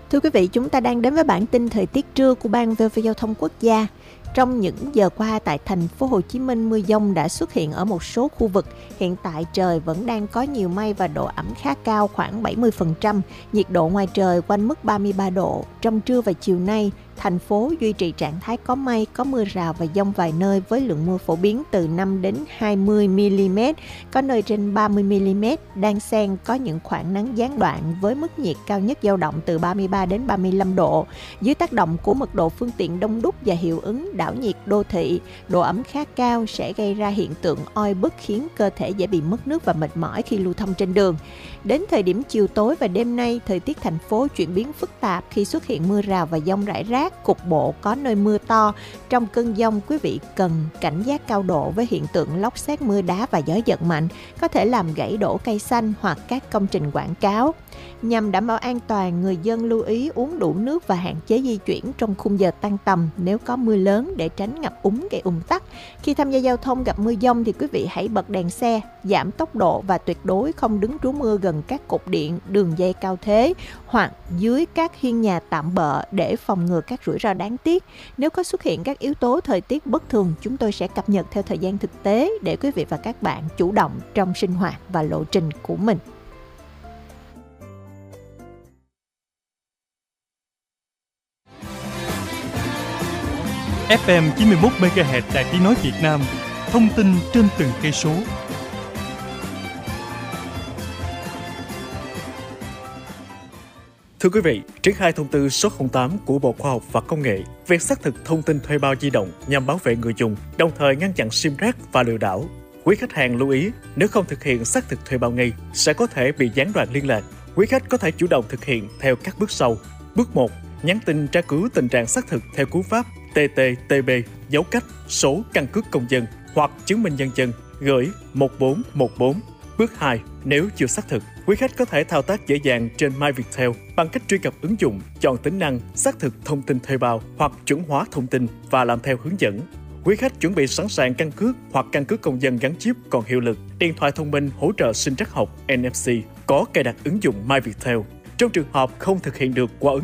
Thưa quý vị, chúng ta đang đến với bản tin thời tiết trưa của Ban VOV Giao thông Quốc gia. Trong những giờ qua tại thành phố Hồ Chí Minh, mưa dông đã xuất hiện ở một số khu vực. Hiện tại trời vẫn đang có nhiều mây và độ ẩm khá cao, khoảng 70%. Nhiệt độ ngoài trời quanh mức 33 độ. Trong trưa và chiều nay, thành phố duy trì trạng thái có mây, có mưa rào và dông vài nơi với lượng mưa phổ biến từ 5 đến 20 mm, có nơi trên 30 mm, đan xen có những khoảng nắng gián đoạn với mức nhiệt cao nhất dao động từ 33 đến 35 độ. Dưới tác động của mật độ phương tiện đông đúc và hiệu ứng đảo nhiệt đô thị, độ ẩm khá cao sẽ gây ra hiện tượng oi bức khiến cơ thể dễ bị mất nước và mệt mỏi khi lưu thông trên đường. Đến thời điểm chiều tối và đêm nay, thời tiết thành phố chuyển biến phức tạp khi xuất hiện mưa rào và dông rải rác, cục bộ có nơi mưa to. Trong cơn dông, quý vị cần cảnh giác cao độ với hiện tượng lốc sét, mưa đá và gió giật mạnh, có thể làm gãy đổ cây xanh hoặc các công trình quảng cáo. Nhằm đảm bảo an toàn, người dân lưu ý uống đủ nước và hạn chế di chuyển trong khung giờ tan tầm nếu có mưa lớn để tránh ngập úng gây ùn tắc. Khi tham gia giao thông gặp mưa dông thì quý vị hãy bật đèn xe, giảm tốc độ và tuyệt đối không đứng trú mưa gần các cột điện, đường dây cao thế hoặc dưới các hiên nhà tạm bợ để phòng ngừa các rủi ro đáng tiếc. Nếu có xuất hiện các yếu tố thời tiết bất thường, chúng tôi sẽ cập nhật theo thời gian thực tế để quý vị và các bạn chủ động trong sinh hoạt và lộ trình của mình. FM 91 MHz Đài Tiếng nói Việt Nam, thông tin trên từng cây số. Thưa quý vị, triển khai thông tư số 08 của Bộ Khoa học và Công nghệ về xác thực thông tin thuê bao di động nhằm bảo vệ người dùng, đồng thời ngăn chặn sim rác và lừa đảo. Quý khách hàng lưu ý, nếu không thực hiện xác thực thuê bao ngay, sẽ có thể bị gián đoạn liên lạc. Quý khách có thể chủ động thực hiện theo các bước sau. Bước 1. Nhắn tin tra cứu tình trạng xác thực theo cú pháp TTTB, dấu cách, số căn cước công dân hoặc chứng minh nhân dân, gửi 1414. Bước 2. Nếu chưa xác thực, quý khách có thể thao tác dễ dàng trên MyViettel bằng cách truy cập ứng dụng, chọn tính năng xác thực thông tin thuê bao hoặc chuẩn hóa thông tin và làm theo hướng dẫn. Quý khách chuẩn bị sẵn sàng căn cước hoặc căn cước công dân gắn chip còn hiệu lực, điện thoại thông minh hỗ trợ sinh trắc học NFC, có cài đặt ứng dụng MyViettel. Trong trường hợp không thực hiện được qua ứng